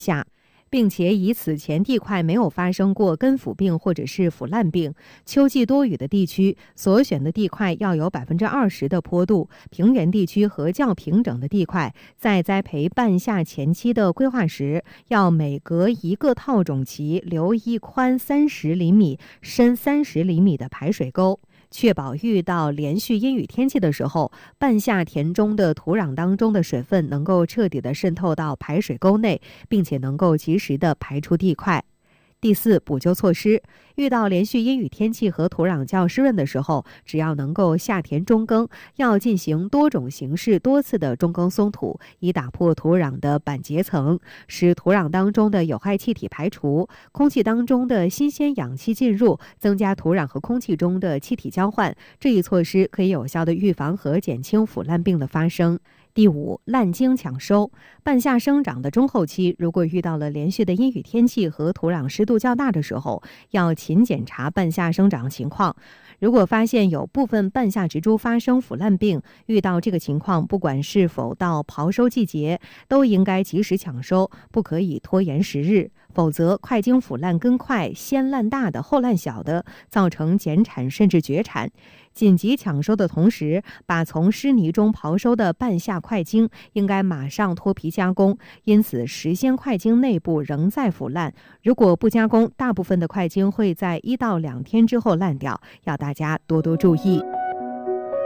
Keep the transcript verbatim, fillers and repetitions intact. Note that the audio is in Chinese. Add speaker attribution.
Speaker 1: 下，并且以此前地块没有发生过根腐病或者是腐烂病，秋季多雨的地区，所选的地块要有 百分之二十 的坡度，平原地区和较平整的地块，在栽培半夏前期的规划时，要每隔一个套种期留一宽三十厘米、深三十厘米的排水沟。确保遇到连续阴雨天气的时候，半夏田中的土壤当中的水分能够彻底的渗透到排水沟内，并且能够及时的排出地块。第四，补救措施。遇到连续阴雨天气和土壤较湿润的时候，只要能够下田中耕，要进行多种形式多次的中耕松土，以打破土壤的板结层，使土壤当中的有害气体排除，空气当中的新鲜氧气进入，增加土壤和空气中的气体交换。这一措施可以有效的预防和减轻腐烂病的发生。第五，烂茎抢收。半夏生长的中后期，如果遇到了连续的阴雨天气和土壤湿度较大的时候，要勤检查半夏生长情况。如果发现有部分半夏植株发生腐烂病，遇到这个情况，不管是否到刨收季节，都应该及时抢收，不可以拖延时日，否则快茎腐烂根块先烂大的后烂小的，造成减产甚至绝产。紧急抢收的同时，把从湿泥中刨收的半夏块茎应该马上脱皮加工，因此时鲜块茎内部仍在腐烂，如果不加工，大部分的块茎会在一到两天之后烂掉，要大家多多注意。